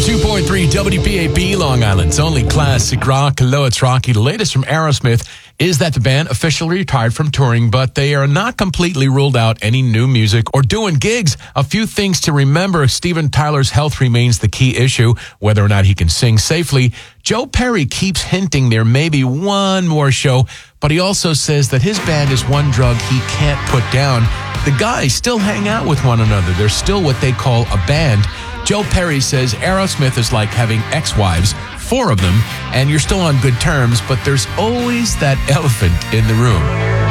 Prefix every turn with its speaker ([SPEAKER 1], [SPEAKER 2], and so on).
[SPEAKER 1] 102.3 WPAP, Long Island's only classic rock. Hello, it's Rocky. The latest from Aerosmith is that the band officially retired from touring, but they are not completely ruled out any new music or doing gigs. A few things to remember. Steven Tyler's health remains the key issue, whether or not he can sing safely. Joe Perry keeps hinting there may be one more show, but he also says that his band is one drug he can't put down. The guys still hang out with one another. They're still what they call a band. Joe Perry says Aerosmith is like having ex-wives, 4 of them, and you're still on good terms, but there's always that elephant in the room.